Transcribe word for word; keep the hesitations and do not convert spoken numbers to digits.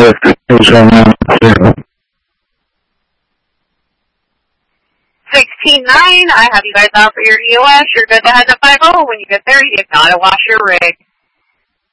sixteen nine, I have you guys out for your E O S. You're good to head to five oh. When you get there, you gotta wash your rig.